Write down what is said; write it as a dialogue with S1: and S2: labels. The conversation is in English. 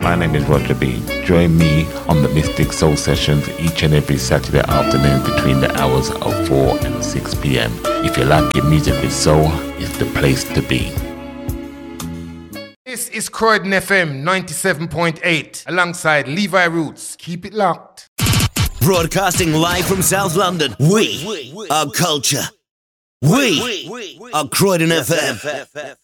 S1: My name is Roger B. Join me on the Mystic Soul Sessions each and every Saturday afternoon between the hours of 4 and 6 p.m. If you like your music with soul, it's the place to be.
S2: This is Croydon FM 97.8 alongside Levi Roots. Keep it locked.
S3: Broadcasting live from South London, we are culture. We are Croydon FM.